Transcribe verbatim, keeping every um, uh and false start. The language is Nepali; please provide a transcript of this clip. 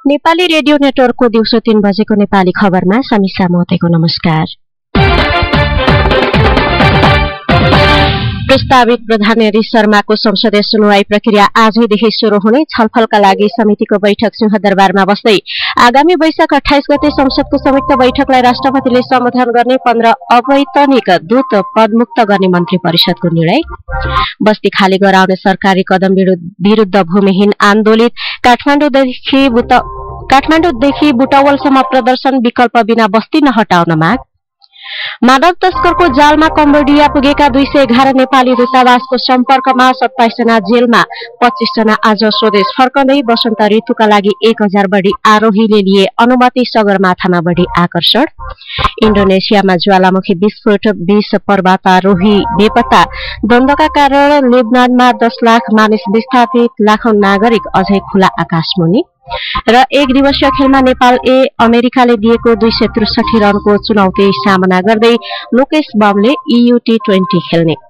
नेपाली रेडियो नेटवर्कको दिउँसो तीन बजेको नेपाली खबरमा समीक्षा महतैको नमस्कार। प्रस्तावित प्रधान न्यायाधीश शर्माको संसदीय सुनवाई प्रक्रिया आजैदेखि शुरू हुने छलफलका लागि समितिको बैठक सिंहदरबारमा बस्दै आगामी वैशाख अठाइस गते संसदको संयुक्त बैठकलाई राष्ट्रपतिले सम्बोधन गर्ने पन्ध्र अवैतनिक दूत पदमुक्त गर्ने मन्त्री परिषदको निर्णय। बस्ती खाली गराउने सरकारी कदम विरूद्ध भूमिहीन आन्दोलित काठमाडौँदेखि काठमाडौँदेखि बुटवलसम्म प्रदर्शन विकल्प बिना बस्ती नहटाउन माग। मानव तस्करको जालमा कम्बोडिया पुगेका दुई सय एघार नेपाली दूतावासको सम्पर्कमा सत्ताइस जना जेलमा पच्चीस जना आज स्वदेश फर्कँदै वसन्त ऋतुका लागि एक हजार बढ़ी आरोहीले लिए अनुमति। सगरमाथामा बढ़ी आकर्षण। इन्डोनेसियामा ज्वालामुखी विस्फोट बीस पर्वतारोही बेपत्ता। द्वन्द्वका कारण लेबनानमा दस लाख मानिस विस्थापित लाखौं नागरिक अझै खुला आकाशमुनि। र एक दिवसीय खेलमा नेपाल ए अमेरिकाले दिएको दुई सय त्रिसठी रनको चुनौती सामना गर्दै लोकेश बमले ईयू टी ट्वेन्टी खेल्ने।